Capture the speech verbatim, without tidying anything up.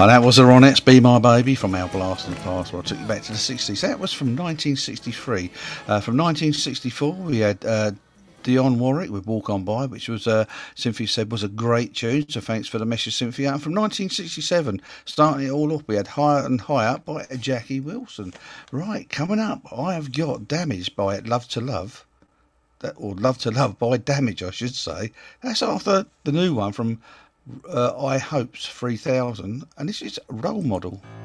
And that was the Ronettes, Be My Baby, from our Blast and Past. Well, I took you back to the sixties. That was from nineteen sixty-three. Uh, from nineteen sixty-four, we had uh, Dionne Warwick with Walk On By, which was, uh, Cynthia said, was a great tune, so thanks for the message, Cynthia. And from nineteen sixty-seven, starting it all off, we had Higher and Higher by Jackie Wilson. Right, coming up, I have got Damaged by Love to Love. That, or Love to Love by Damage, I should say. That's after the new one from uh, I Hopes three thousand, and this is Role Model.